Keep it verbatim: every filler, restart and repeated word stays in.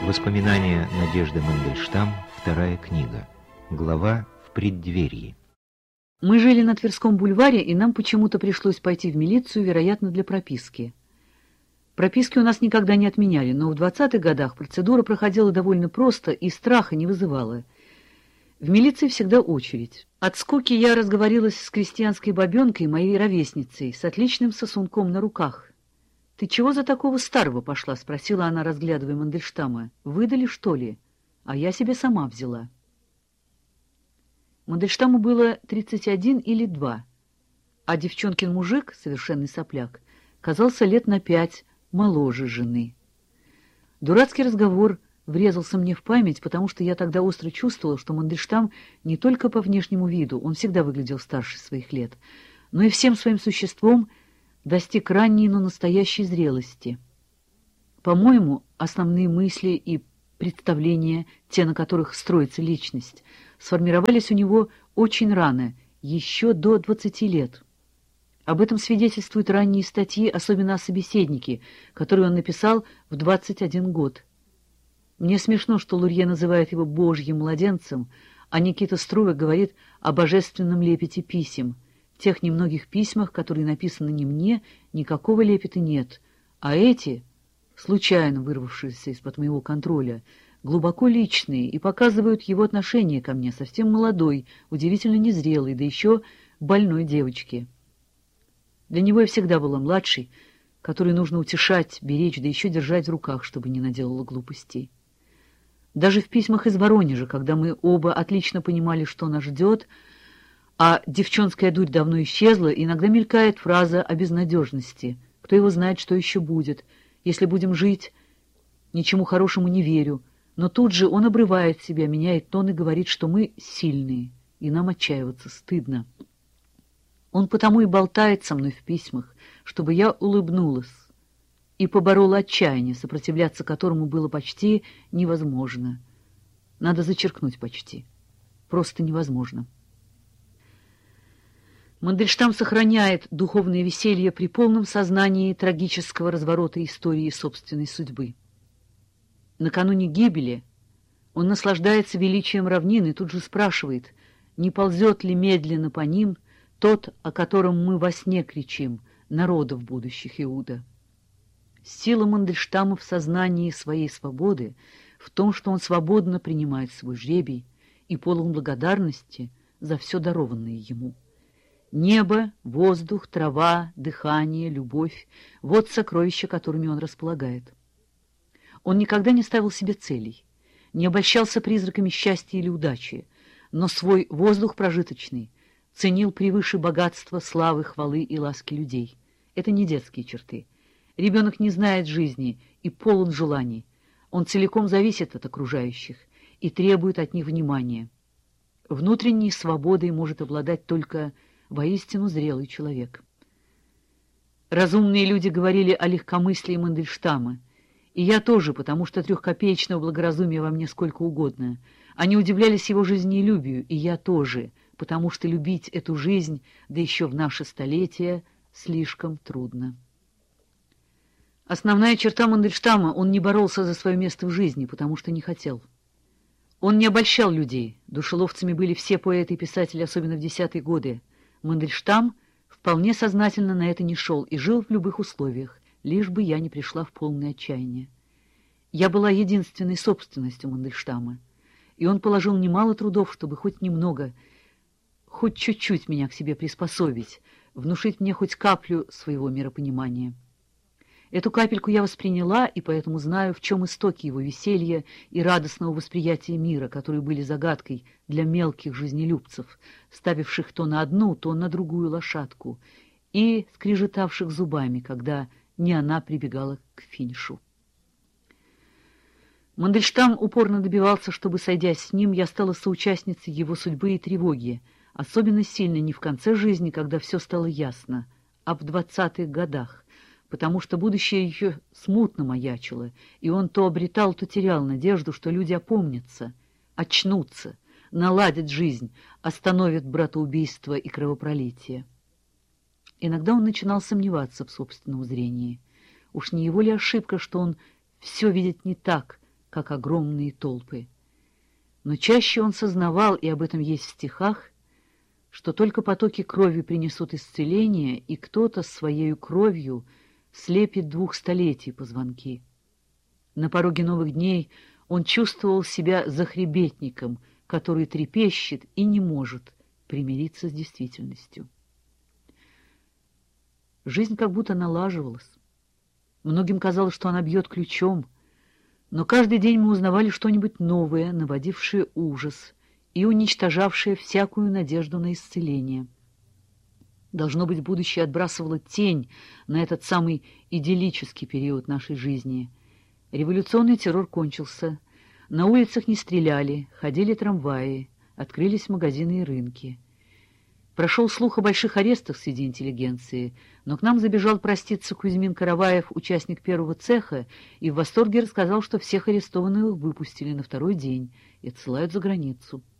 Воспоминания Надежды Мандельштам, вторая книга. Глава в преддверии. Мы жили на Тверском бульваре, и нам почему-то пришлось пойти в милицию, вероятно, для прописки. Прописки у нас никогда не отменяли, но в двадцатых годах процедура проходила довольно просто и страха не вызывала. В милиции всегда очередь. От скуки я разговорилась с крестьянской бабенкой, моей ровесницей, с отличным сосунком на руках. «Ты чего за такого старого пошла?» — спросила она, разглядывая Мандельштама. «Выдали, что ли? А я себе сама взяла». Мандельштаму было тридцать один или два, а девчонкин мужик, совершенный сопляк, казался лет на пять моложе жены. Дурацкий разговор врезался мне в память, потому что я тогда остро чувствовала, что Мандельштам не только по внешнему виду, он всегда выглядел старше своих лет, но и всем своим существом достиг ранней, но настоящей зрелости. По-моему, основные мысли и представления, те, на которых строится личность, сформировались у него очень рано, еще до двадцати лет. Об этом свидетельствуют ранние статьи, особенно о собеседнике, которые он написал в двадцать один год. Мне смешно, что Лурье называет его «божьим младенцем», а Никита Струве говорит о божественном лепете писем. В тех немногих письмах, которые написаны не мне, никакого лепета нет, а эти, случайно вырвавшиеся из-под моего контроля, глубоко личные и показывают его отношение ко мне, совсем молодой, удивительно незрелой, да еще больной девочке. Для него я всегда была младшей, которую нужно утешать, беречь, да еще держать в руках, чтобы не наделала глупостей. Даже в письмах из Воронежа, когда мы оба отлично понимали, что нас ждет, а девчонская дурь давно исчезла, иногда мелькает фраза о безнадежности. Кто его знает, что еще будет. Если будем жить, ничему хорошему не верю. Но тут же он обрывает себя, меняет тон и говорит, что мы сильные, и нам отчаиваться стыдно. Он потому и болтает со мной в письмах, чтобы я улыбнулась и поборола отчаяние, сопротивляться которому было почти невозможно. Надо зачеркнуть почти. Просто невозможно. Мандельштам сохраняет духовное веселье при полном сознании трагического разворота истории собственной судьбы. Накануне гибели он наслаждается величием равнин и тут же спрашивает, не ползет ли медленно по ним тот, о котором мы во сне кричим, народов будущих Иуда. Сила Мандельштама в сознании своей свободы, в том, что он свободно принимает свой жребий и полон благодарности за все дарованное ему. Небо, воздух, трава, дыхание, любовь — вот сокровища, которыми он располагает. Он никогда не ставил себе целей, не обольщался призраками счастья или удачи, но свой воздух прожиточный ценил превыше богатства, славы, хвалы и ласки людей. Это не детские черты. Ребенок не знает жизни и полон желаний. Он целиком зависит от окружающих и требует от них внимания. Внутренней свободой может обладать только воистину зрелый человек. Разумные люди говорили о легкомыслии Мандельштама, и я тоже, потому что трехкопеечного благоразумия во мне сколько угодно. Они удивлялись его жизнелюбию, и я тоже, потому что любить эту жизнь, да еще в наше столетие, слишком трудно. Основная черта Мандельштама — он не боролся за свое место в жизни, потому что не хотел. Он не обольщал людей, душеловцами были все поэты и писатели, особенно в десятые годы. Мандельштам вполне сознательно на это не шел и жил в любых условиях, лишь бы я не пришла в полное отчаяние. Я была единственной собственностью Мандельштама, и он положил немало трудов, чтобы хоть немного, хоть чуть-чуть меня к себе приспособить, внушить мне хоть каплю своего миропонимания. Эту капельку я восприняла, и поэтому знаю, в чем истоки его веселья и радостного восприятия мира, которые были загадкой для мелких жизнелюбцев, ставивших то на одну, то на другую лошадку, и скрежетавших зубами, когда не она прибегала к финишу. Мандельштам упорно добивался, чтобы, сойдясь с ним, я стала соучастницей его судьбы и тревоги, особенно сильно не в конце жизни, когда все стало ясно, а в двадцатых годах, потому что будущее еще смутно маячило, и он то обретал, то терял надежду, что люди опомнятся, очнутся, наладят жизнь, остановят братоубийство и кровопролитие. Иногда он начинал сомневаться в собственном зрении. Уж не его ли ошибка, что он все видит не так, как огромные толпы. Но чаще он сознавал, и об этом есть в стихах, что только потоки крови принесут исцеление, и кто-то своею кровью слепит двух столетий позвонки. На пороге новых дней он чувствовал себя захребетником, который трепещет и не может примириться с действительностью. Жизнь как будто налаживалась. Многим казалось, что она бьет ключом, но каждый день мы узнавали что-нибудь новое, наводившее ужас и уничтожавшее всякую надежду на исцеление. Должно быть, будущее отбрасывало тень на этот самый идиллический период нашей жизни. Революционный террор кончился, на улицах не стреляли, ходили трамваи, открылись магазины и рынки. Прошел слух о больших арестах среди интеллигенции, но к нам забежал проститься Кузьмин Караваев, участник первого цеха, и в восторге рассказал, что всех арестованных выпустили на второй день и отсылают за границу.